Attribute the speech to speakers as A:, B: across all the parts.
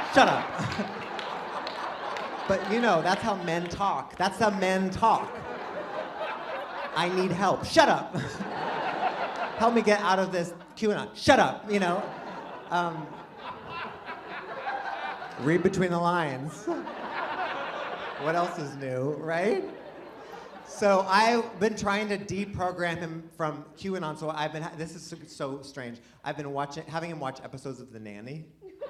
A: Shut up. But that's how men talk. That's how men talk. I need help. Shut up. Help me get out of this QAnon. Shut up, Read between the lines. What else is new, right? So I've been trying to deprogram him from QAnon. So this is so strange. I've been having him watch episodes of The Nanny.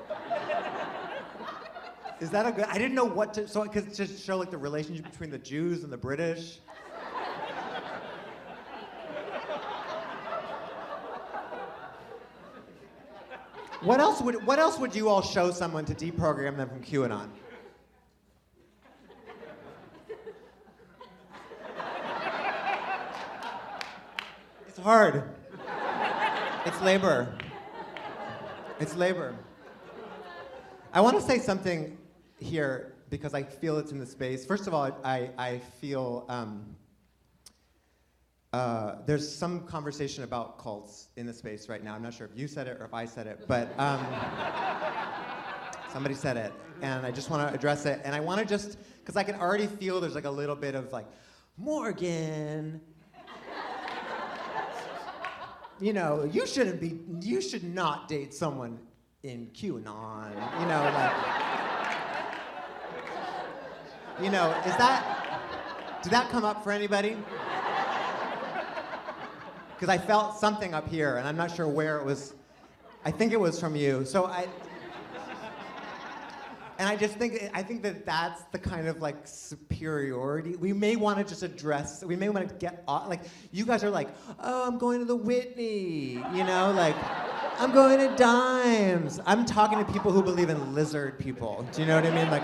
A: Is that a good? I didn't know what to. So because to show like the relationship between the Jews and the British. What else would you all show someone to deprogram them from QAnon? It's hard. It's labor. It's labor. I want to say something here because I feel it's in the space. First of all, I feel there's some conversation about cults in the space right now. I'm not sure if you said it or if I said it, but somebody said it, and I just want to address it. And I want to just, because I can already feel there's like a little bit of like, Morgan, you should not date someone in QAnon, did that come up for anybody? Because I felt something up here, and I'm not sure where it was. I think it was from you. And I think that that's the kind of like superiority. We may want to just address, we may want to get off, like, you guys are like, oh, I'm going to the Whitney, like, I'm going to Dimes. I'm talking to people who believe in lizard people. Do you know what I mean? Like,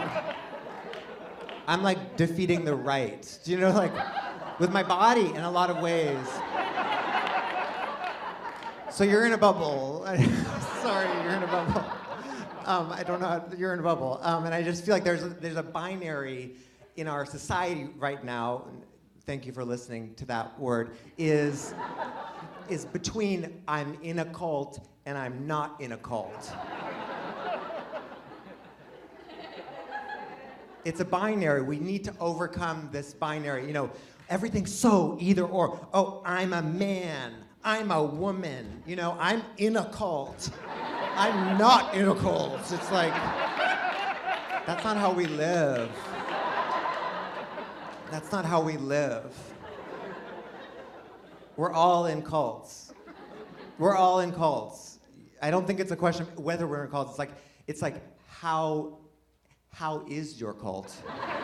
A: I'm like defeating the right. Do you know, like, with my body in a lot of ways. So you're in a bubble. Sorry, you're in a bubble. I don't know, you're in a bubble. And I just feel like there's a binary in our society right now, thank you for listening to that word, is between I'm in a cult and I'm not in a cult. It's a binary. We need to overcome this binary. Everything's so either or. Oh, I'm a man. I'm a woman. I'm in a cult. I'm not in a cult. It's like, that's not how we live. That's not how we live. We're all in cults. We're all in cults. I don't think it's a question of whether we're in cults. It's like how is your cult?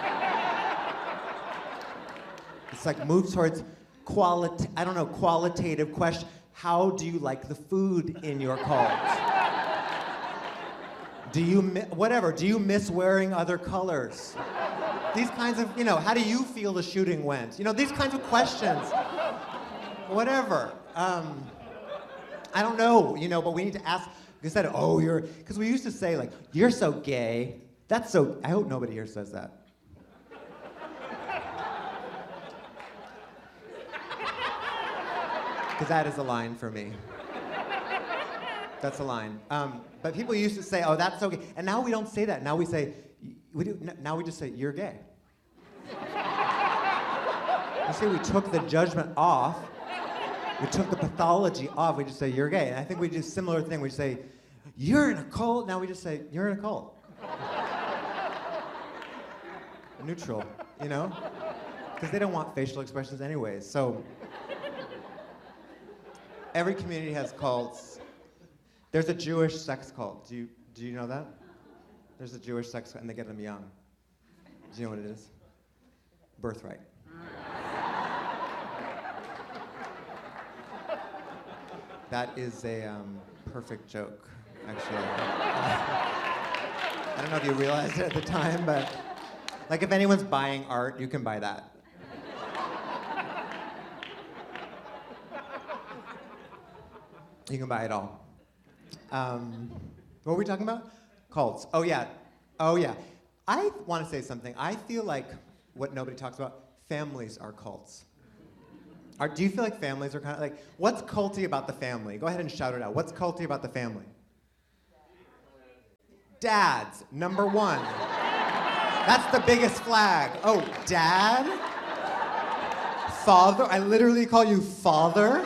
A: It's like move towards qualitative question. How do you like the food in your cult? Do you miss wearing other colors? These kinds of, how do you feel the shooting went? These kinds of questions. Whatever. I don't know, but we need to ask, instead of, because we used to say, like, you're so gay. That's so, I hope nobody here says that. Because that is a line for me. That's a line. But people used to say, oh, that's so gay. And now we don't say that. Now we just say, you're gay. You see, we took the judgment off. We took the pathology off. We just say, you're gay. And I think we do a similar thing. We say, you're in a cult. Now we just say, you're in a cult. Neutral, Because they don't want facial expressions anyways. So every community has cults. There's a Jewish sex cult. Do you know that? There's a Jewish sex cult, and they get them young. Do you know what it is? Birthright. That is a perfect joke, actually. I don't know if you realized it at the time, but like if anyone's buying art, you can buy that. You can buy it all. What were we talking about? Cults. Oh yeah. I want to say something. I feel like what nobody talks about, families are cults. Do you feel like families are kind of like, what's culty about the family? Go ahead and shout it out. What's culty about the family? Dads, number one. That's the biggest flag. Oh, dad? Father? I literally call you father?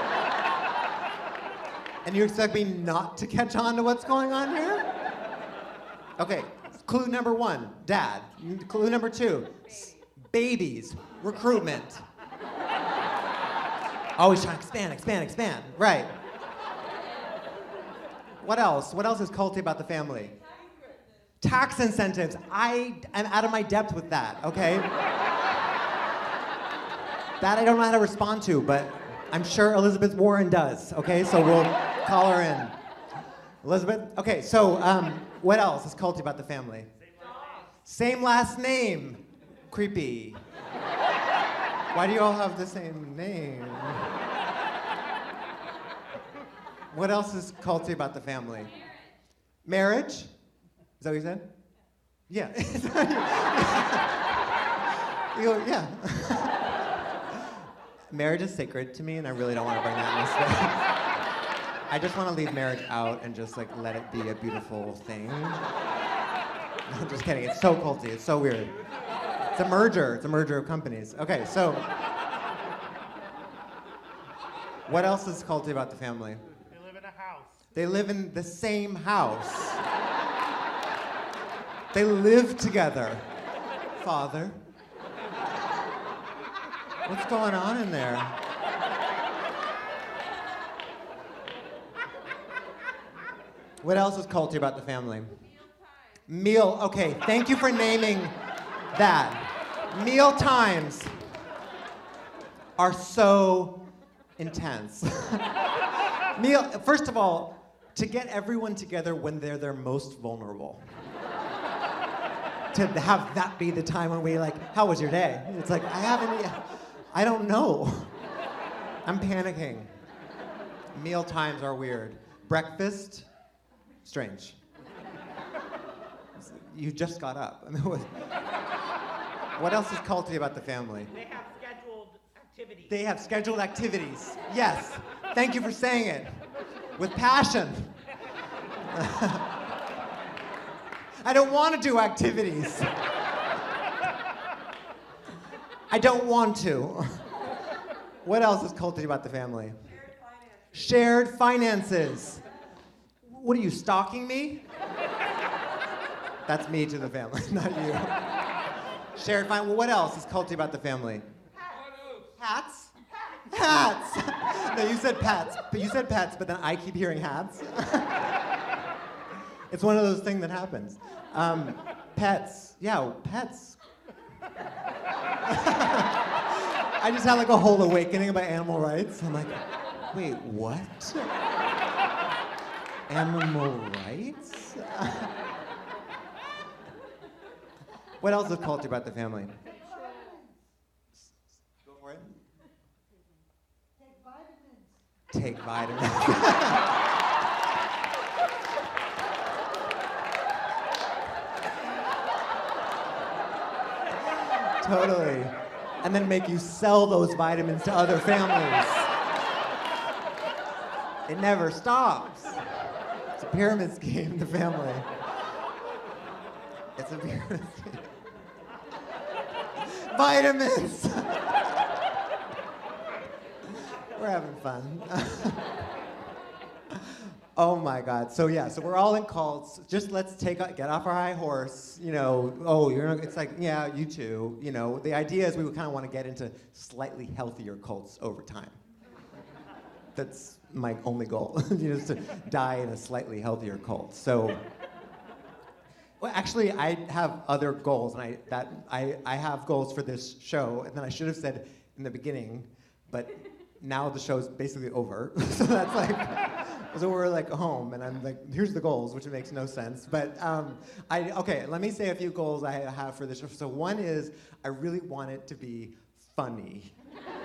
A: And you expect me not to catch on to what's going on here? Okay, clue number one, dad. Clue number two, babies, recruitment. Always trying to expand. Right. What else? What else is culty about the family? Tax incentives. I am out of my depth with that, okay? That I don't know how to respond to, but I'm sure Elizabeth Warren does, okay? So we'll call her in. Elizabeth? Okay, so what else is culty about the family? Same last name. Creepy. Why do you all have the same name? What else is culty about the family? Marriage? Is that what you said? Yeah. You go, yeah. Marriage is sacred to me, and I really don't want to bring that in this way. I just want to leave marriage out and just like let it be a beautiful thing. I'm just kidding. It's so culty. It's so weird. It's a merger. It's a merger of companies. Okay, so what else is culty about the family?
B: They live in a house.
A: They live in the same house. They live together. Father. What's going on in there? What else is culty about the family? Meal, okay, thank you for naming that. Meal times are so intense. First of all, to get everyone together when they're their most vulnerable. To have that be the time when we like, how was your day? It's like, I don't know. I'm panicking. Meal times are weird. Breakfast, strange. You just got up. I mean, what else is culty about the family?
B: They have scheduled activities.
A: They have scheduled activities. Yes. Thank you for saying it. With passion. I don't want to do activities. I don't want to. What else is culty about the family? Shared finances. What are you, stalking me? That's me to the family, not you. Shared finances. Well, what else is culty about the family? Hats. Hats. No, you said pets. But you said pets, but then I keep hearing hats. It's one of those things that happens. Pets. Yeah, pets. I just had like a whole awakening about animal rights. I'm like, wait, what? Animal rights? What else is culty about the family? Go for it. Take vitamins. Totally. And then make you sell those vitamins to other families. It never stops. It's a pyramid scheme, the family. It's a pyramid scheme. Vitamins! We're having fun. Oh my God. So yeah, so we're all in cults. Just let's get off our high horse. You know, it's like, yeah, you too. You know, the idea is we would kind of want to get into slightly healthier cults over time. That's my only goal, is to die in a slightly healthier cult. So, well, actually, I have other goals, and I have goals for this show, and then I should have said in the beginning, but now the show's basically over. So that's like, so we're like home, and I'm like, here's the goals, which makes no sense. But okay, let me say a few goals I have for this show. So one is, I really want it to be funny.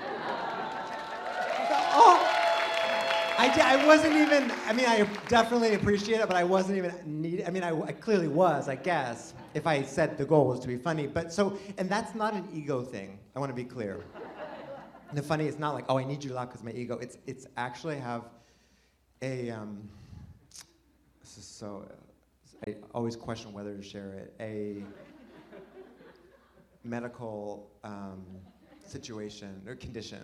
A: Oh, I wasn't even, I mean, I definitely appreciate it, but I wasn't even I clearly was, I guess, if I said the goal was to be funny. But so, and that's not an ego thing, I want to be clear. The funny is not like, oh, I need you to laugh because my ego. It's actually have a, this is so, I always question whether to share it. A medical situation or condition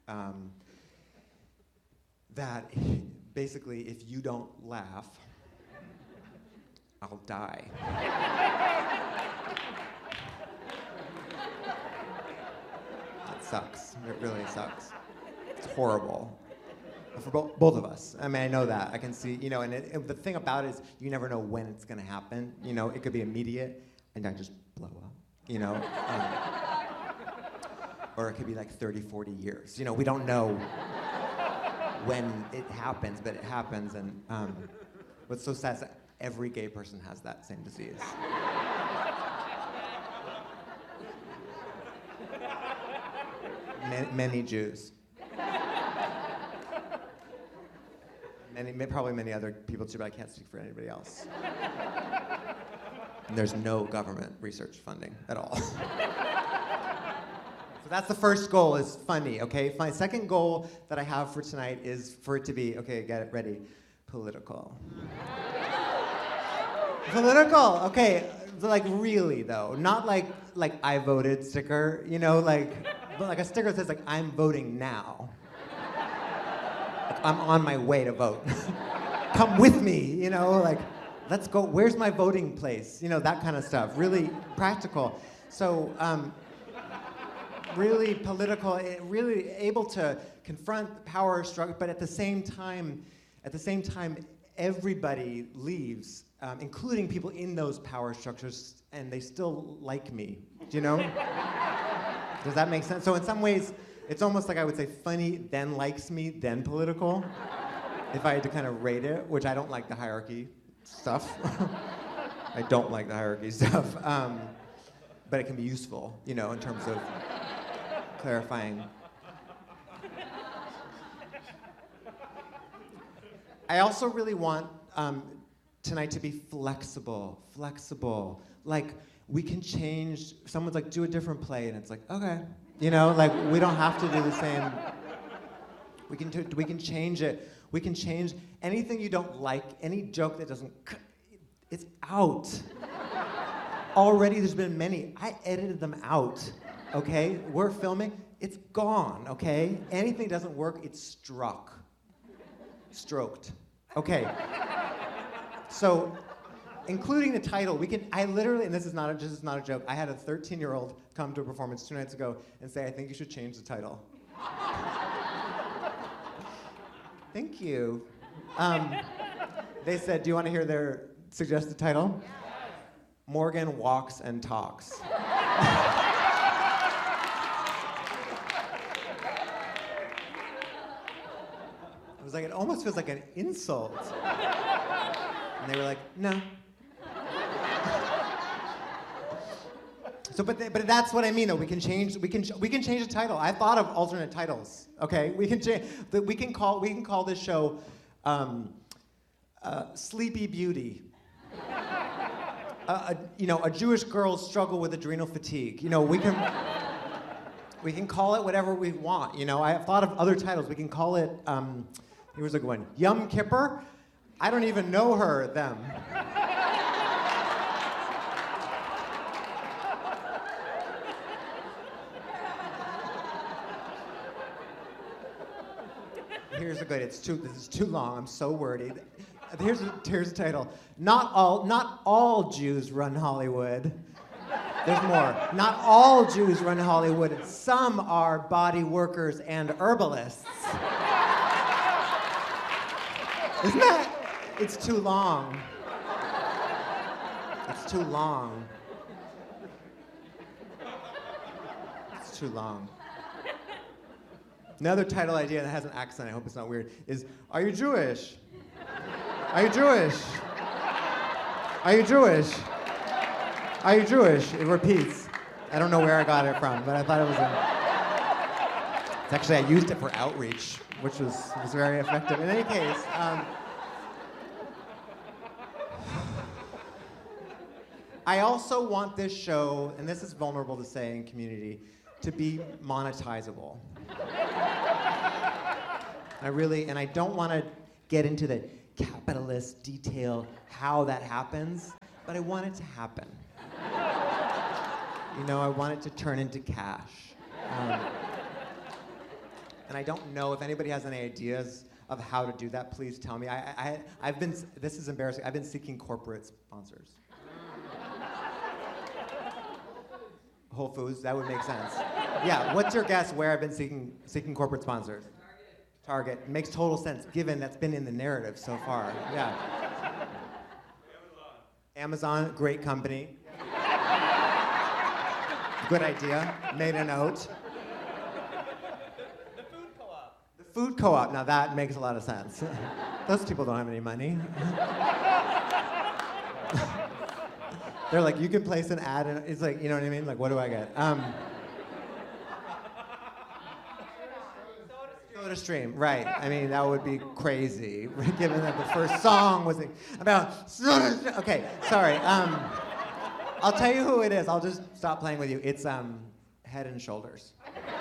A: that basically, if you don't laugh, I'll die. It sucks. It really sucks. It's horrible. For both of us. I mean, I know that. I can see, you know, and the thing about it is you never know when it's going to happen. You know, it could be immediate and I just blow up, you know? Or it could be like 30, 40 years. You know, we don't know when it happens, but it happens. And what's so sad is that every gay person has that same disease. Many Jews. Probably many other people too, but I can't speak for anybody else. And there's no government research funding at all. So that's the first goal, is funny, okay? My second goal that I have for tonight is for it to be, okay, get it ready, political. Political, okay, like really though, not like I voted sticker, you know, but like a sticker that says like I'm voting now. I'm on my way to vote. Come with me, you know, like, let's go, where's my voting place? You know, that kind of stuff, really practical. So, really political, really able to confront the power struggle, but at the same time, everybody leaves, including people in those power structures, and they still like me, do you know? Does that make sense? So in some ways, it's almost like I would say funny, then likes me, then political. If I had to kind of rate it, which I don't like the hierarchy stuff. I don't like the hierarchy stuff. But it can be useful, you know, in terms of clarifying. I also really want tonight to be flexible. Like, we can change, someone's like, do a different play, and it's like, okay. You know, like, we don't have to do the same. We can change it. We can change anything you don't like, any joke that doesn't, it's out. Already there's been many. I edited them out, okay? We're filming, it's gone, okay? Anything doesn't work, it's stroked, okay? So, including the title, I literally, and this is not a joke, I had a 13-year-old come to a performance 2 nights ago and say, I think you should change the title. Thank you. They said, do you want to hear their suggested title? Yes. Morgan Walks and Talks. It was like, it almost feels like an insult. And they were like, no. So, but that's what I mean. Though we can change the title. I thought of alternate titles. Okay, we can call this show Sleepy Beauty. You know, a Jewish girl's struggle with adrenal fatigue. You know, we can call it whatever we want. You know, I have thought of other titles. We can call it. Here's a good one. Yom Kippur. I don't even know her. Them. Here's a good. This is too long. I'm so wordy. Here's the title. Not all Jews run Hollywood. There's more. Not all Jews run Hollywood. Some are body workers and herbalists. Isn't that? It's too long. It's too long. It's too long. Another title idea that has an accent, I hope it's not weird, is, are you Jewish? Are you Jewish? Are you Jewish? Are you Jewish? It repeats. I don't know where I got it from, but I thought it was it's actually, I used it for outreach, which was very effective. In any case, I also want this show, and this is vulnerable to say in community, to be monetizable. I don't want to get into the capitalist detail how that happens, but I want it to happen. You know, I want it to turn into cash. And I don't know if anybody has any ideas of how to do that. Please tell me. I've been. This is embarrassing. I've been seeking corporate sponsors. Whole Foods. That would make sense. Yeah. What's your guess where I've been seeking corporate sponsors? Target. Makes total sense given that's been in the narrative so far. Yeah. Amazon. Great company. Good idea. Made a note. The food co-op. Now that makes a lot of sense. Those people don't have any money. They're like, you can place an ad, and it's like, you know what I mean? Like, what do I get? SodaStream, right? I mean, that would be crazy, given that the first song was about SodaStream. Okay, sorry. I'll tell you who it is. I'll just stop playing with you. It's Head and Shoulders.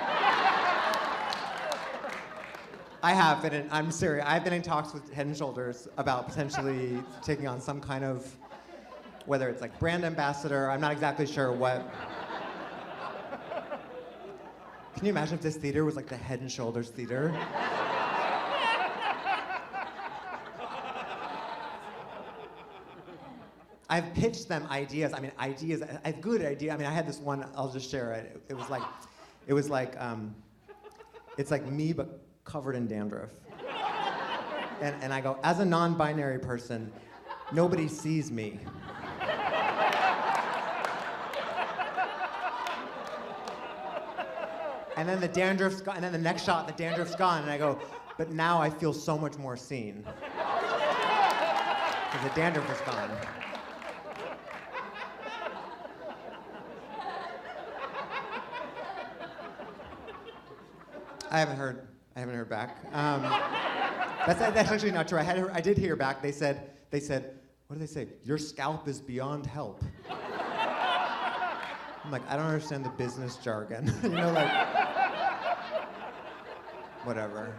A: I'm serious. I've been in talks with Head and Shoulders about potentially taking on some kind of, whether it's like brand ambassador, I'm not exactly sure what. Can you imagine if this theater was like the Head and Shoulders Theater? I've pitched them ideas. I mean, ideas, a good idea. I mean, I had this one, I'll just share it. It's like me, but covered in dandruff. And I go, as a non-binary person, nobody sees me. And then the dandruff's gone, and then the next shot, the dandruff's gone, and I go, but now I feel so much more seen. Because the dandruff is gone. I haven't heard back. That's actually not true. I did hear back. They said, what did they say? Your scalp is beyond help. I'm like, I don't understand the business jargon. You know, like, whatever.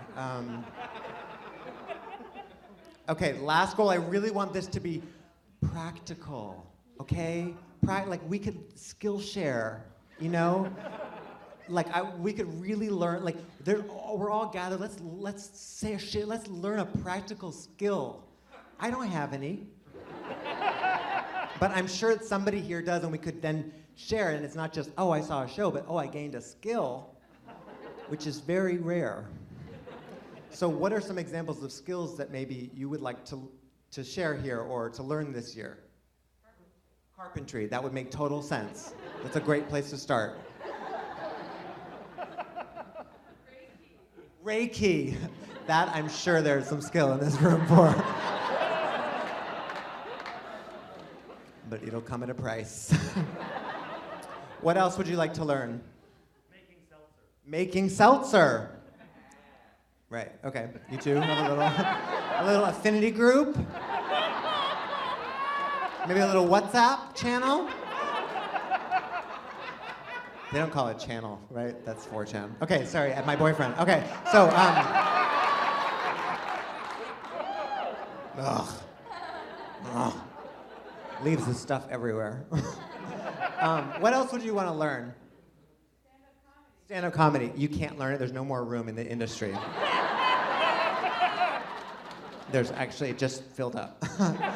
A: Okay, last goal. I really want this to be practical, okay? Like, we could skill share, you know? Like, we could really learn, like, we're all gathered, let's learn a practical skill. I don't have any. But I'm sure that somebody here does, and we could then share it, and it's not just, oh, I saw a show, but oh, I gained a skill, which is very rare. So what are some examples of skills that maybe you would like to share here or to learn this year? Carpentry, that would make total sense. That's a great place to start. Reiki. That I'm sure there's some skill in this room for. But it'll come at a price. What else would you like to learn?
B: Making seltzer.
A: Making seltzer. Right, okay. You two have a little affinity group? Maybe a little WhatsApp channel? They don't call it channel, right? That's 4chan. Okay, sorry, my boyfriend. Okay, so, leaves this stuff everywhere. What else would you want to learn? Stand-up comedy. You can't learn it. There's no more room in the industry. There's actually, it just filled up.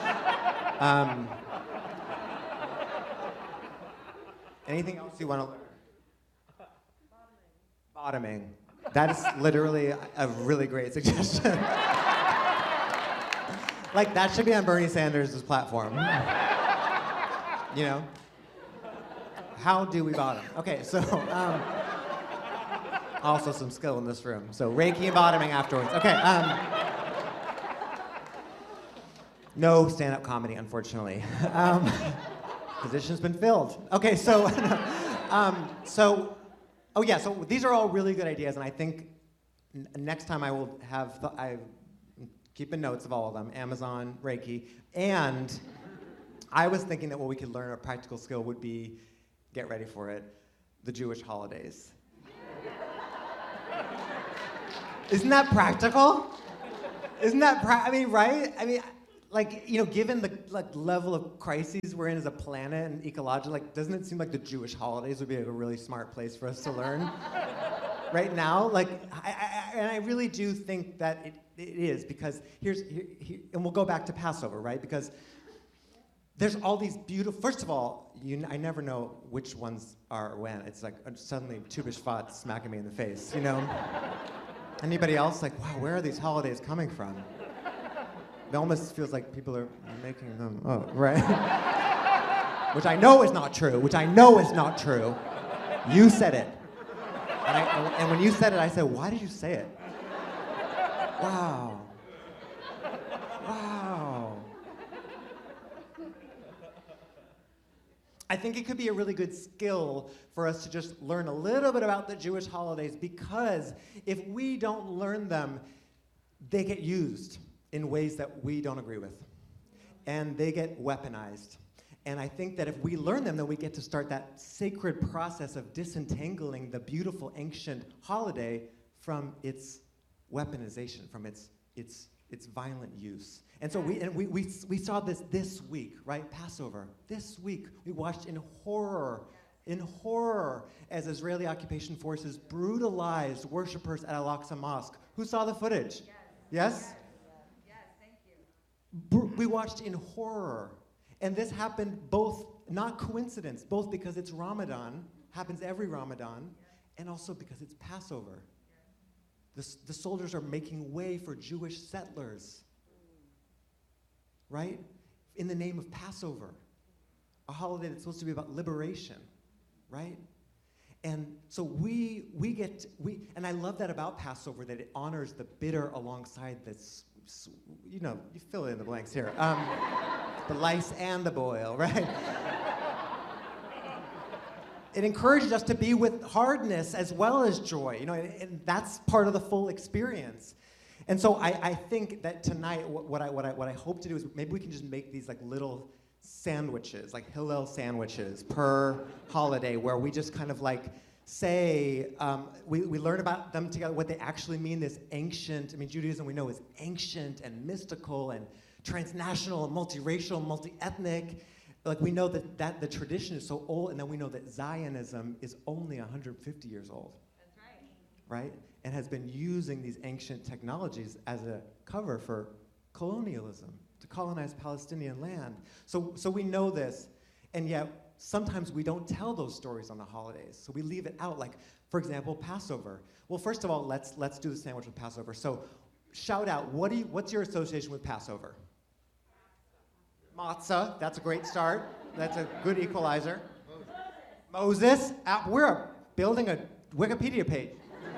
A: Anything else you want to learn? Bottoming. That is literally a really great suggestion. Like, that should be on Bernie Sanders' platform. You know? How do we bottom? Okay, so, also some skill in this room. So Reiki and bottoming afterwards. Okay, no stand-up comedy, unfortunately. Position's been filled. Okay, so, so these are all really good ideas, and I think next time I will have, I'm keeping notes of all of them, Amazon, Reiki, and I was thinking that what we could learn, a practical skill would be, get ready for it, the Jewish holidays. Isn't that practical? Isn't that, I mean, right? I mean, like, you know, given the level of crises we're in as a planet and ecological, like, doesn't it seem like the Jewish holidays would be like a really smart place for us to learn right now? Like, and I really do think that it is, because here, and we'll go back to Passover, right? Because there's all these beautiful, first of all, I never know which ones are when. It's like suddenly Tu B'Shvat smacking me in the face, you know? Anybody else like, wow, where are these holidays coming from? It almost feels like people are making them up, right? Which I know is not true, You said it. And when you said it, I said, why did you say it? Wow. I think it could be a really good skill for us to just learn a little bit about the Jewish holidays, because if we don't learn them, they get used in ways that we don't agree with. And they get weaponized. And I think that if we learn them, then we get to start that sacred process of disentangling the beautiful ancient holiday from its weaponization, from its violent use. And so we saw this week, right? Passover. This week, we watched in horror as Israeli occupation forces brutalized worshipers at Al-Aqsa Mosque. Who saw the footage? Yes?
C: Yes, thank you.
A: We watched in horror. And this happened both, not coincidence, both because it's Ramadan, happens every Ramadan, and also because it's Passover. The soldiers are making way for Jewish settlers, right? In the name of Passover, a holiday that's supposed to be about liberation, right? And so and I love that about Passover, that it honors the bitter alongside this, you know, you fill in the blanks here. The lice and the boil, right? It encourages us to be with hardness as well as joy, you know, and that's part of the full experience. And so I think that tonight, what I hope to do is maybe we can just make these like little sandwiches, like Hillel sandwiches per holiday, where we just kind of like say, we learn about them together, what they actually mean, this ancient, I mean, Judaism we know is ancient and mystical and transnational and multiracial, multi-ethnic. Like, we know that the tradition is so old, and then we know that Zionism is only 150 years old.
C: That's right.
A: Right? And has been using these ancient technologies as a cover for colonialism, to colonize Palestinian land. So we know this, and yet sometimes we don't tell those stories on the holidays. So we leave it out, like, for example, Passover. Well, first of all, let's do the sandwich with Passover. So shout out, what's your association with Passover? Matzah, that's a great start. That's a good equalizer. Moses, we're building a Wikipedia page.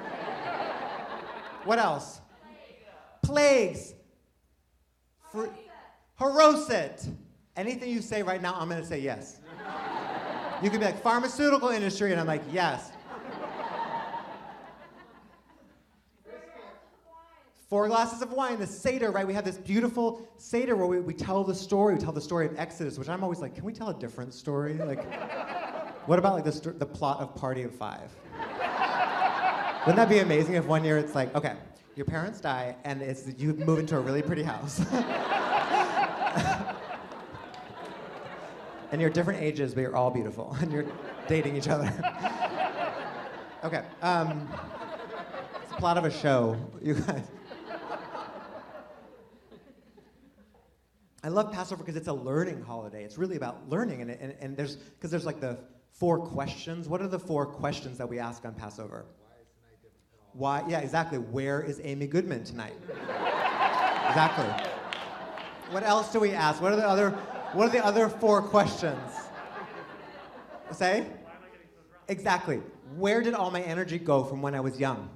A: What else? Plagues. Haroset. Anything you say right now, I'm going to say yes. You could be like, pharmaceutical industry, and I'm like, yes. 4 glasses of wine, the Seder, right? We have this beautiful Seder where we tell the story. We tell the story of Exodus, which I'm always like, can we tell a different story? Like, what about like the plot of Party of Five? Wouldn't that be amazing if one year it's like, okay, your parents die, and you move into a really pretty house. And you're different ages, but you're all beautiful, and you're dating each other. Okay, it's the plot of a show, you guys. I love Passover because it's a learning holiday. It's really about learning, and there's like the 4 questions. What are the 4 questions that we ask on Passover?
D: Why is tonight different at all?
A: Why? Yeah, exactly. Where is Amy Goodman tonight? Exactly. What else do we ask? What are the other 4 questions? Say? Exactly. Where did all my energy go from when I was young?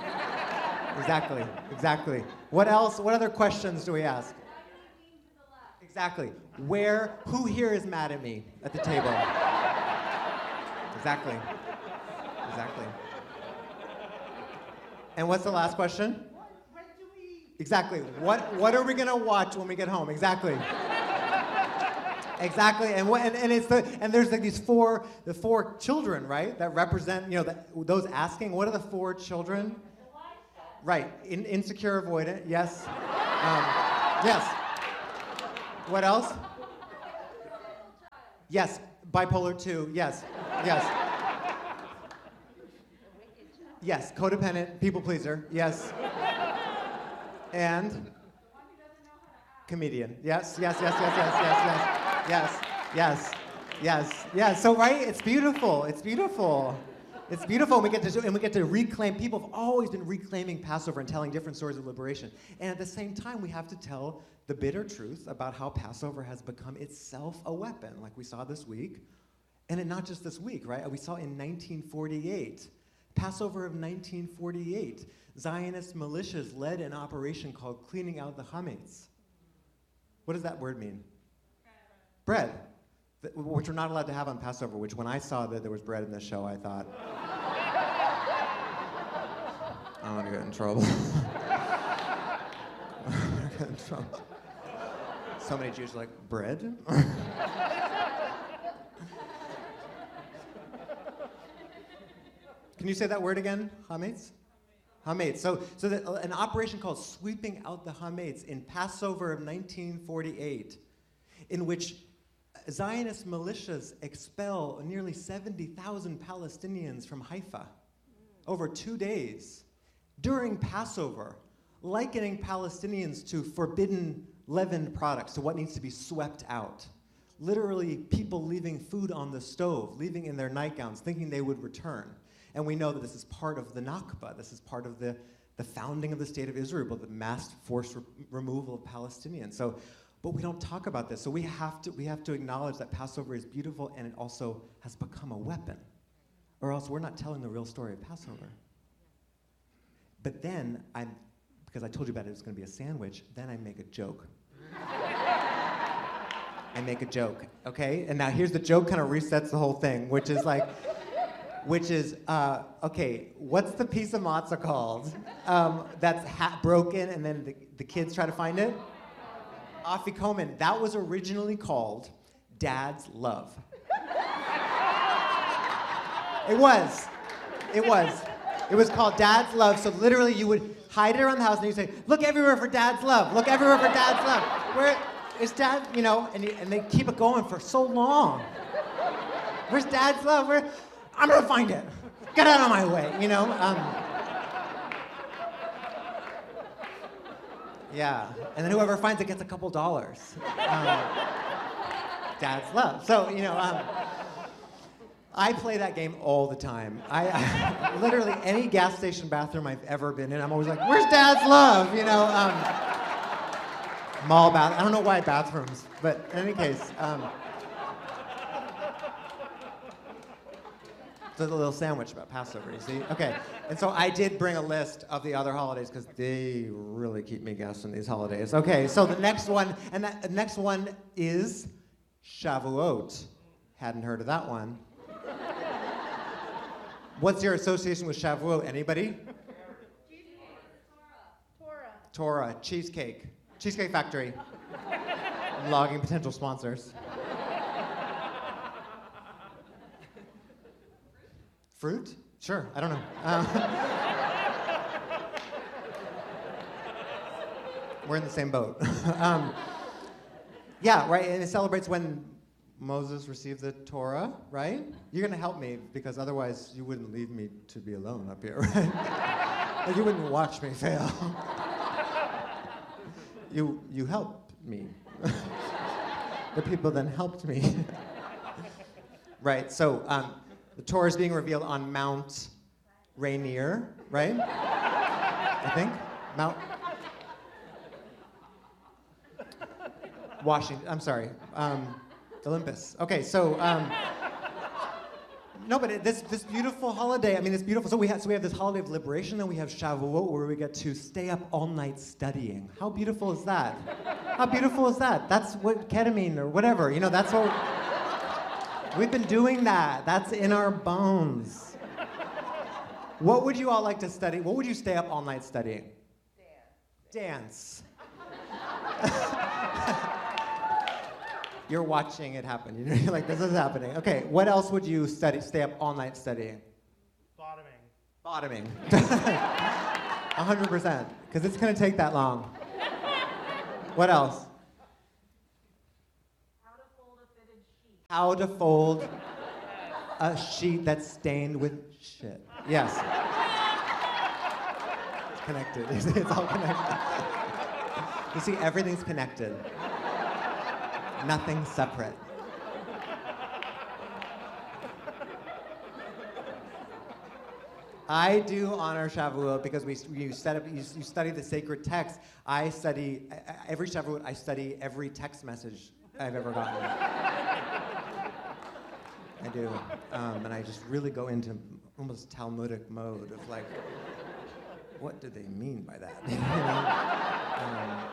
A: Exactly. What else? What other questions do we ask? Exactly. Who here is mad at me at the table? Exactly. And what's the last question?
B: When do we?
A: Exactly. What are we gonna watch when we get home? Exactly. And there's like the 4 children, right? That represent, you know, those asking. What are the 4 children? Right. Insecure, avoidant. Yes. Yes. What else? Yes, bipolar 2, yes, yes. Yes, codependent, people pleaser, yes. And? Comedian, yes, yes, yes, yes, yes, yes, yes, yes, yes, yes. So right, it's beautiful, it's beautiful. It's beautiful, and we get to reclaim. People have always been reclaiming Passover and telling different stories of liberation. And at the same time, we have to tell the bitter truth about how Passover has become itself a weapon, like we saw this week. And not just this week, right? We saw in 1948, Passover of 1948, Zionist militias led an operation called Cleaning Out the Hametz. What does that word mean? Bread. Which we're not allowed to have on Passover, which when I saw that there was bread in this show, I thought, I want to get in trouble. Get in trouble. So many Jews are like, bread? Can you say that word again? Hametz? Hametz. So an operation called Sweeping Out the Hametz in Passover of 1948, in which Zionist militias expel nearly 70,000 Palestinians from Haifa over 2 days during Passover, likening Palestinians to forbidden leavened products, to what needs to be swept out. Literally, people leaving food on the stove, leaving in their nightgowns, thinking they would return. And we know that this is part of the Nakba. This is part of the founding of the State of Israel, the mass forced removal of Palestinians. But we don't talk about this. So we have to acknowledge that Passover is beautiful, and it also has become a weapon, or else we're not telling the real story of Passover. But then because I told you about it was going to be a sandwich, then I make a joke. I make a joke, okay? And now here's the joke, kind of resets the whole thing, which is, okay, what's the piece of matzah called that's broken and then the kids try to find it? Afikomen. That was originally called Dad's Love. It was. It was called Dad's Love. So literally you would hide it around the house and you'd say, look everywhere for Dad's love. Look everywhere for Dad's love. Where is Dad, and they keep it going for so long. Where's Dad's love? I'm gonna find it. Get out of my way, Yeah, and then whoever finds it gets a couple dollars. Dad's love. So, I play that game all the time. I literally, any gas station bathroom I've ever been in, I'm always like, where's Dad's love? Mall bath, I don't know why bathrooms, but in any case, it's a little sandwich about Passover, you see? Okay, and so I did bring a list of the other holidays because they really keep me guessing these holidays. Okay, so the next one, the next one is Shavuot. Hadn't heard of that one. What's your association with Shavuot? Anybody? Torah, cheesecake. Cheesecake Factory. I'm logging potential sponsors. Fruit? Sure, I don't know. We're in the same boat. Yeah, right, and it celebrates when Moses received the Torah, right? You're gonna help me, because otherwise you wouldn't leave me to be alone up here, right? Like, you wouldn't watch me fail. You helped me. The people then helped me. Right, so the Torah is being revealed on Mount Rainier, right? I think? Mount Washington, I'm sorry. Olympus. Okay, so no, but this beautiful holiday. I mean, it's beautiful. So we have this holiday of liberation, then we have Shavuot, where we get to stay up all night studying. How beautiful is that? How beautiful is that? That's what ketamine or whatever. That's what we've been doing. That's in our bones. What would you all like to study? What would you stay up all night studying? Dance. You're watching it happen. You're like, this is happening. Okay, what else would you stay up all night studying?
B: Bottoming.
A: 100%, because it's going to take that long. What else?
C: How to fold a fitted sheet.
A: How to fold a sheet that's stained with shit. Yes. It's connected. It's all connected. You see, everything's connected. Nothing's separate. I do honor Shavuot because you study the sacred text. I study every Shavuot. I study every text message I've ever gotten. I do, and I just really go into almost Talmudic mode of like, what do they mean by that? You know?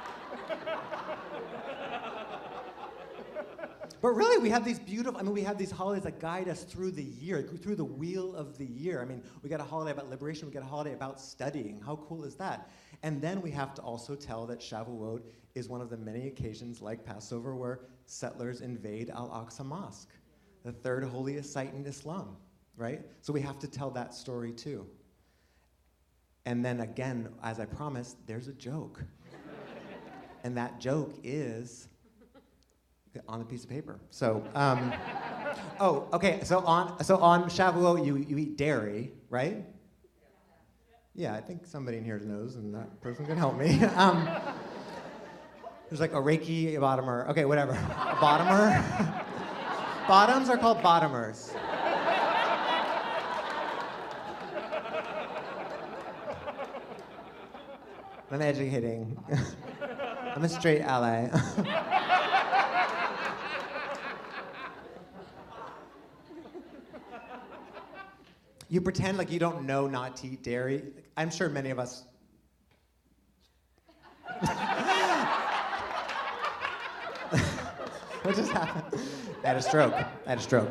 A: But really, we have these we have these holidays that guide us through the year, through the wheel of the year. I mean, we got a holiday about liberation, we got a holiday about studying. How cool is that? And then we have to also tell that Shavuot is one of the many occasions, like Passover, where settlers invade Al-Aqsa Mosque, the third holiest site in Islam, right? So we have to tell that story too. And then again, as I promised, there's a joke. And that joke is on a piece of paper. So, oh, okay. So on Shavuot, you eat dairy, right? Yeah, I think somebody in here knows, and that person can help me. There's like a Reiki, a bottomer. Okay, whatever. A bottomer. Bottoms are called bottomers. I'm educating. I'm a straight ally. You pretend like you don't know not to eat dairy. I'm sure many of us. What just happened? I had a stroke.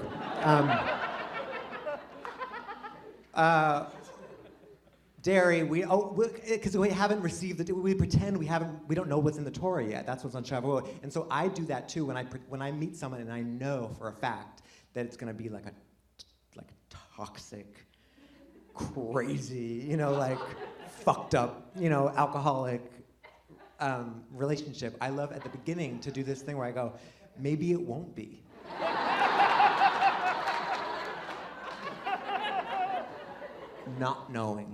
A: Dairy, because we haven't received we pretend we don't know what's in the Torah yet. That's what's on Shavuot. And so I do that too when I meet someone and I know for a fact that it's going to be like a toxic, crazy, like fucked up, alcoholic relationship. I love at the beginning to do this thing where I go, maybe it won't be. Not knowing.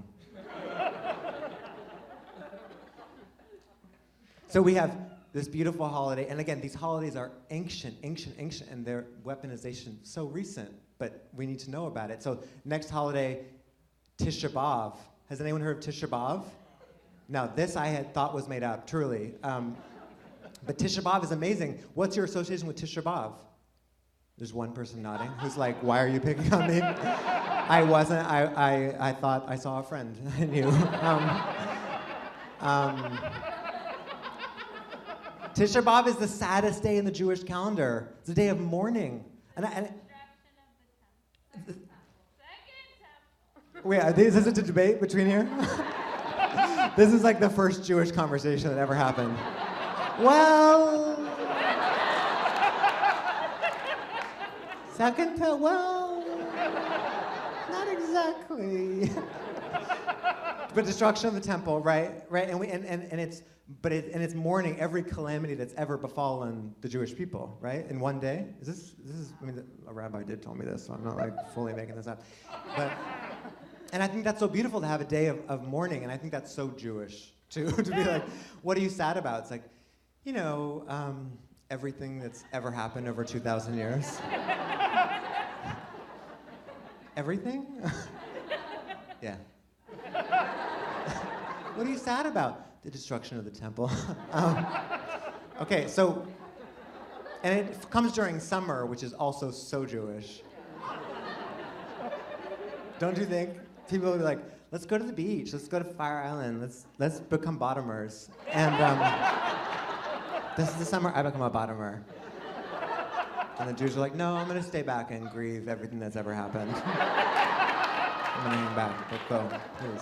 A: So we have this beautiful holiday, and again, these holidays are ancient, and their weaponization so recent, but we need to know about it. So next holiday, Tisha B'Av. Has anyone heard of Tisha B'Av? Now, this I had thought was made up, truly. But Tisha B'Av is amazing. What's your association with Tisha B'Av? There's one person nodding who's like, why are you picking on me? I wasn't. I thought I saw a friend in you. Tisha B'Av is the saddest day in the Jewish calendar. It's a day of mourning. Wait, is this a debate between here? This is like the first Jewish conversation that ever happened. Well, not exactly. But destruction of the temple, right? And it's mourning every calamity that's ever befallen the Jewish people, right? In one day. This is. I mean, a rabbi did tell me this, so I'm not like fully making this up. And I think that's so beautiful to have a day of mourning, and I think that's so Jewish too, to be like, what are you sad about? It's like, everything that's ever happened over 2,000 years. Everything? Yeah. What are you sad about? The destruction of the temple. Okay, so, and it comes during summer, which is also so Jewish. Don't you think? People will be like, let's go to the beach, let's go to Fire Island, let's become bottomers. And this is the summer I become a bottomer. And the Jews are like, no, I'm gonna stay back and grieve everything that's ever happened. I'm gonna hang back, let's go, please.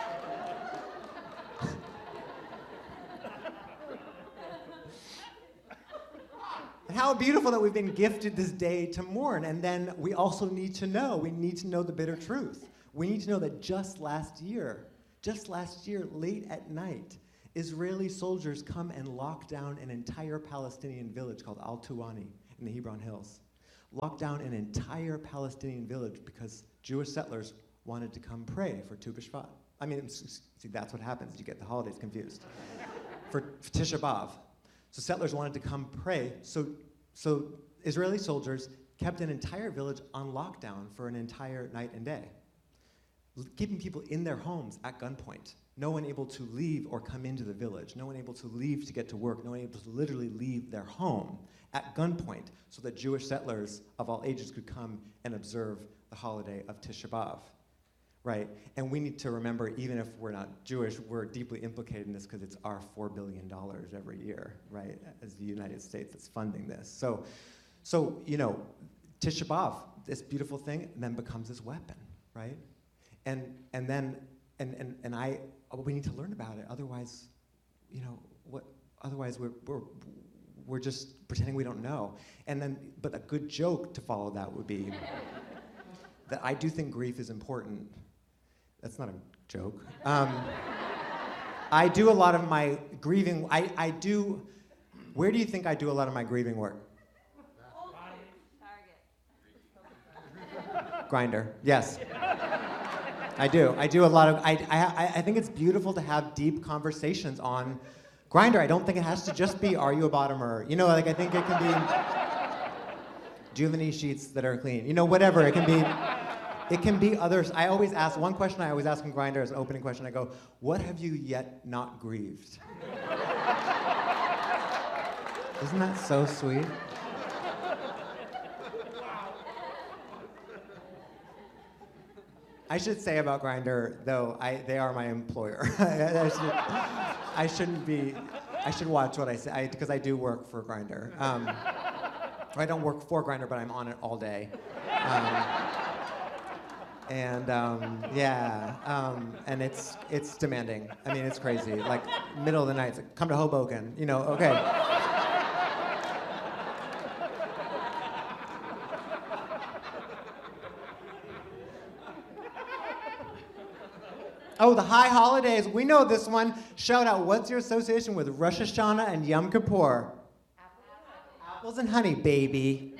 A: And how beautiful that we've been gifted this day to mourn. And then we also need to know the bitter truth. We need to know that just last year, late at night, Israeli soldiers come and lock down an entire Palestinian village called Al-Tuwani in the Hebron Hills. Lock down an entire Palestinian village because Jewish settlers wanted to come pray for Tu B'Shvat. I mean, see, that's what happens. You get the holidays confused. for Tisha B'Av. So settlers wanted to come pray. So Israeli soldiers kept an entire village on lockdown for an entire night and day, keeping people in their homes at gunpoint. No one able to leave or come into the village. No one able to leave to get to work. No one able to literally leave their home at gunpoint so that Jewish settlers of all ages could come and observe the holiday of Tisha B'Av, right? And we need to remember, even if we're not Jewish, we're deeply implicated in this because it's our $4 billion every year, right? As the United States that's funding this. So you know, Tisha B'Av, this beautiful thing, then becomes this weapon, right? And we need to learn about it. Otherwise, you know, otherwise we're just pretending we don't know. But a good joke to follow that would be that I do think grief is important. That's not a joke. I do a lot of my grieving. I do. Where do you think I do a lot of my grieving work?
C: Target.
A: Grindr. Yes. I do. I do a lot of. I think it's beautiful to have deep conversations on Grindr. I don't think it has to just be, are you a bottomer? You know, like I think it can be, do you have any sheets that are clean? You know, whatever. It can be others. I always ask, one question I always ask on Grindr as an opening question, I go, what have you yet not grieved? Isn't that so sweet? I should say about Grindr, though, they are my employer. I should watch what I say, because I do work for Grindr. I don't work for Grindr, but I'm on it all day. And it's demanding. I mean, it's crazy. Like, middle of the night, it's like, come to Hoboken, you know, okay. Oh, the high holidays. We know this one. Shout out, what's your association with Rosh Hashanah and Yom Kippur? Apples and honey, baby.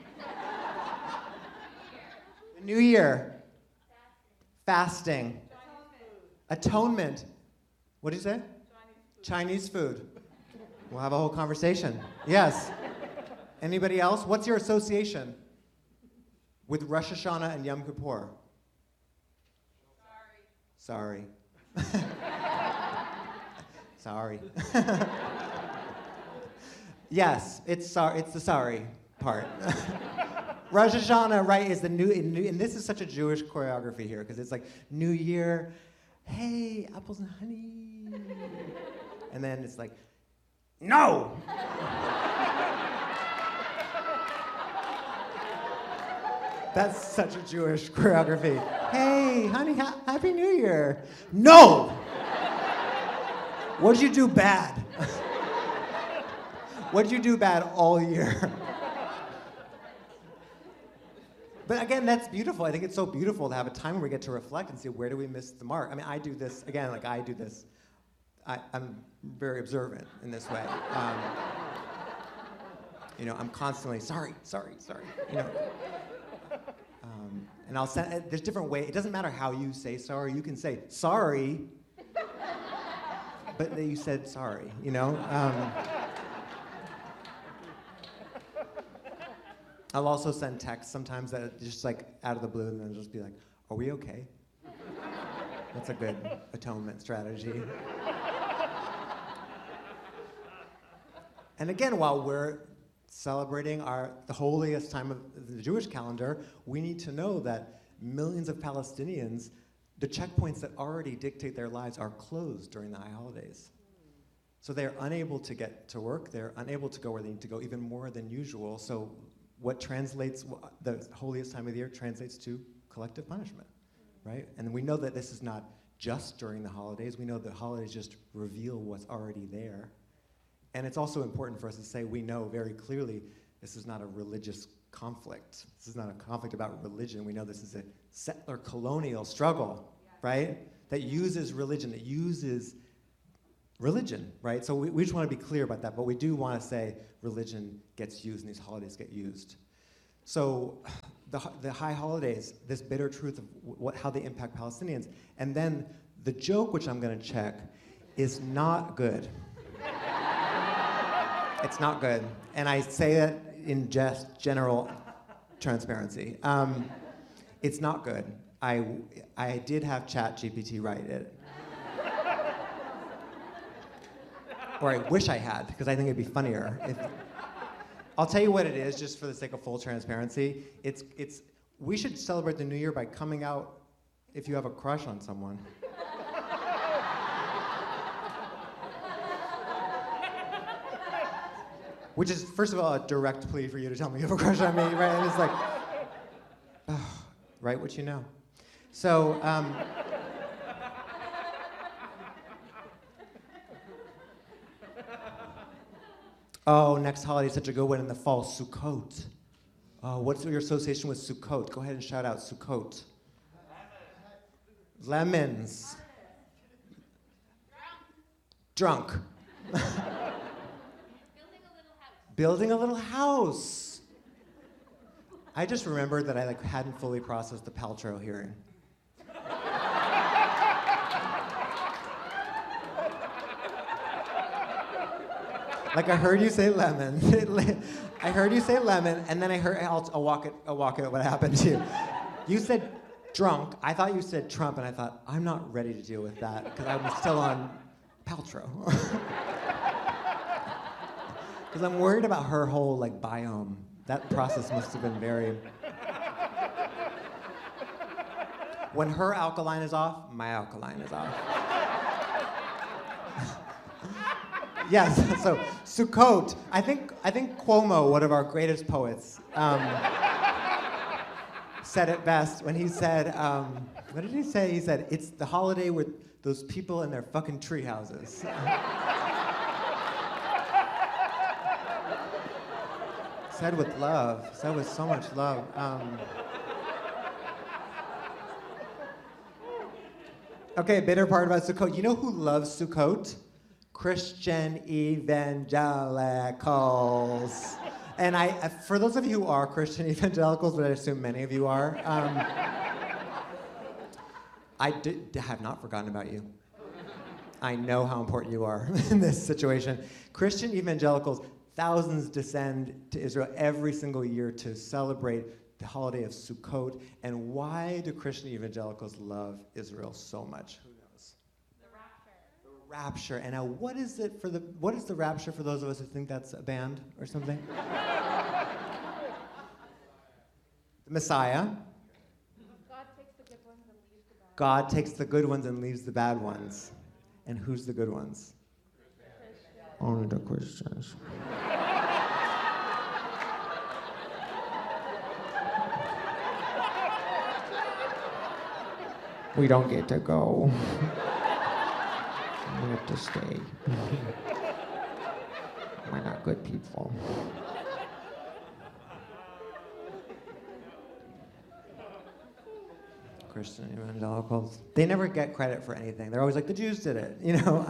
A: The New Year. Fasting. Atonement. What did you say? Chinese food. We'll have a whole conversation. Yes. Anybody else? What's your association with Rosh Hashanah and Yom Kippur? Sorry. Sorry. Yes, it's the sorry part. Rosh Hashanah, right, is the new, and this is such a Jewish choreography here, because it's like, New Year, hey, apples and honey. And then it's like, no! That's such a Jewish choreography. Hey, honey, Happy New Year. No! What'd you do bad? What'd you do bad all year? But again, that's beautiful. I think it's so beautiful to have a time where we get to reflect and see, where do we miss the mark? I mean, I do this, again, like I do this. I'm very observant in this way. You know, I'm constantly, sorry, you know. And I'll send, there's different ways. It doesn't matter how you say sorry. You can say sorry, but then you said sorry, you know? I'll also send texts sometimes that are just like out of the blue, and then just be like, are we okay? That's a good atonement strategy. And again, while we're celebrating the holiest time of the Jewish calendar, we need to know that millions of Palestinians, the checkpoints that already dictate their lives are closed during the high holidays. So they're unable to get to work, they're unable to go where they need to go, even more than usual. So what translates, the holiest time of the year translates to collective punishment, right? And we know that this is not just during the holidays. We know the holidays just reveal what's already there. And it's also important for us to say, we know very clearly this is not a religious conflict. This is not a conflict about religion. We know this is a settler colonial struggle, right? That uses religion, that uses religion, right? So we just want to be clear about that, but we do want to say religion gets used and these holidays get used. So the high holidays, this bitter truth of how they impact Palestinians, and then the joke, which I'm going to check, is not good. It's not good, and I say that in just general transparency. It's not good. I did have ChatGPT write it. Or I wish I had, because I think it'd be funnier. I'll tell you what it is, just for the sake of full transparency. We should celebrate the new year by coming out if you have a crush on someone. Which is, first of all, a direct plea for you to tell me you have a crush on me, right? And it's like, write what you know. So, oh, next holiday is such a good one in the fall, Sukkot. Oh, what's your association with Sukkot? Go ahead and shout out Sukkot. Lemons. Drunk. Building a little house. I just remembered that I hadn't fully processed the Paltrow hearing. I heard you say lemon. I heard you say lemon, and then I'll walk it what happened to you. You said drunk. I thought you said Trump, and I thought, I'm not ready to deal with that, because I'm still on Paltrow. Because I'm worried about her whole biome. That process must have been very... When her alkaline is off, my alkaline is off. Yes, so Sukkot. I think Cuomo, one of our greatest poets, said it best when he said, what did he say? He said, it's the holiday with those people in their fucking tree houses. Said with love, said with so much love. Okay, bitter part about Sukkot. You know who loves Sukkot? Christian evangelicals. And for those of you who are Christian evangelicals, but I assume many of you are, I have not forgotten about you. I know how important you are in this situation. Christian evangelicals, thousands descend to Israel every single year to celebrate the holiday of Sukkot. And why do Christian evangelicals love Israel so much? Who knows?
C: The rapture.
A: The rapture. And now, what is the rapture for those of us who think that's a band or something? The Messiah.
C: God takes the good ones and leaves the bad.
A: God takes the good ones and leaves the bad ones. And who's the good ones? Only the Christians. We don't get to go. We have to stay. We're not good people. Christian evangelicals. They never get credit for anything. They're always like, the Jews did it, you know?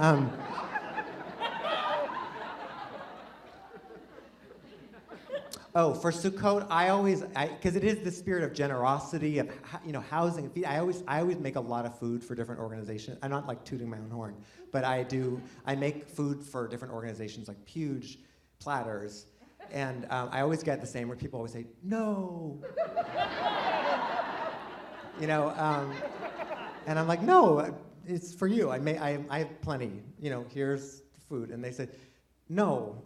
A: Oh, for Sukkot, because it is the spirit of generosity, of housing. I always make a lot of food for different organizations. I'm not tooting my own horn, but I make food for different organizations, huge platters, and I always get the same where people always say no, and I'm like, no, it's for you. I have plenty. Here's the food, and they said no.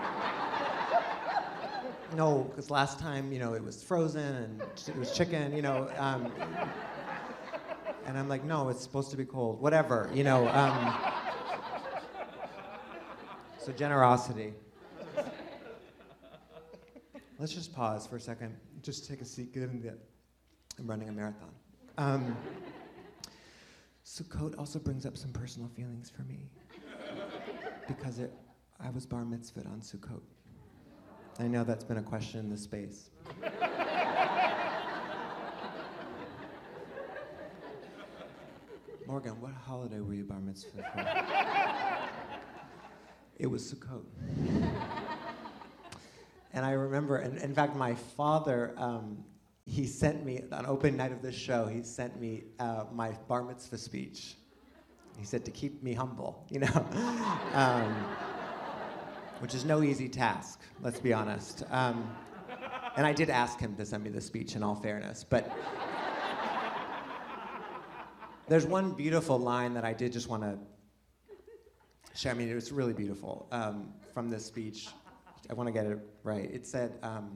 A: No, because last time, it was frozen and it was chicken, and I'm like, no, it's supposed to be cold, whatever, So generosity. Let's just pause for a second. Just take a seat, given that I'm running a marathon. Sukkot also brings up some personal feelings for me because I was bar mitzvahed on Sukkot. I know that's been a question in this space. Morgan, what holiday were you bar mitzvahed for? It was Sukkot. And I remember, in fact, my father, he sent me, on opening night of this show, he sent me my bar mitzvah speech. He said to keep me humble, you know, which is no easy task, let's be honest. And I did ask him to send me the speech in all fairness, but there's one beautiful line that I did just want to share. I mean, it was really beautiful from this speech. I want to get it right. It said,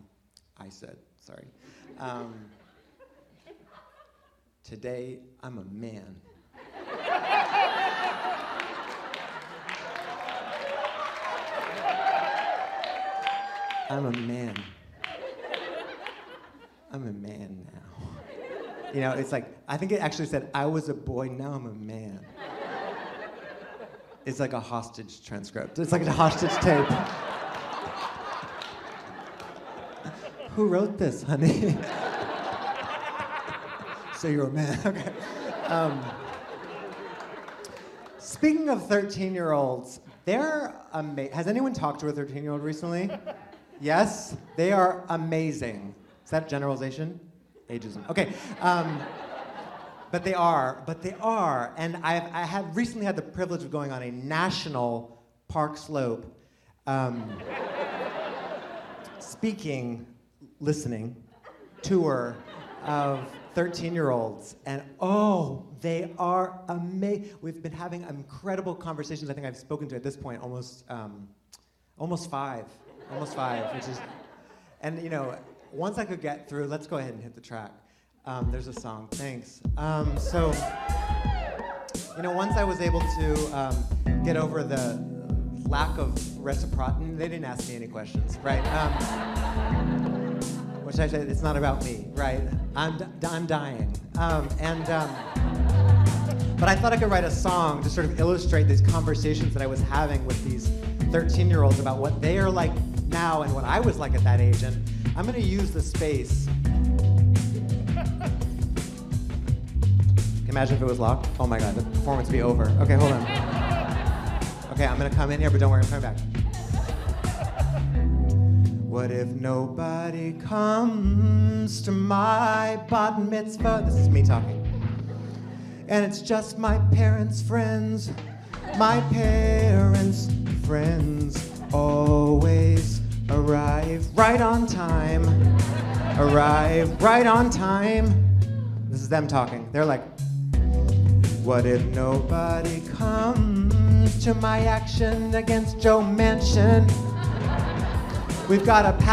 A: today I'm a man. I'm a man. I'm a man now. You know, it's like, I think it actually said, I was a boy, now I'm a man. It's like a hostage transcript. It's like a hostage tape. Who wrote this, honey? So you're a man, okay. Speaking of 13-year-olds, they're amazing. Has anyone talked to a 13-year-old recently? Yes? They are amazing. Is that generalization? Ageism. Okay. But they are. And I have recently had the privilege of going on a national Park Slope listening tour of 13-year-olds. And oh, they are amazing. We've been having incredible conversations. I think I've spoken to at this point almost five, which is, and you know, once I could get through, let's go ahead and hit the track. There's a song, thanks. So, you know, once I was able to get over the lack of reciprocity, they didn't ask me any questions, right? Which I said, it's not about me, right? I'm dying. But I thought I could write a song to sort of illustrate these conversations that I was having with these 13-year-olds about what they are like now and what I was like at that age. And I'm gonna use the space. Imagine if it was locked. Oh my God, the performance would be over. Okay, hold on. Okay, I'm gonna come in here, but don't worry, I'm coming back. What if nobody comes to my bat mitzvah? This is me talking. And it's just my parents' friends. My parents' friends always arrive right on time. Arrive right on time. This is them talking. They're like, what if nobody comes to my action against Joe Manchin? We've got a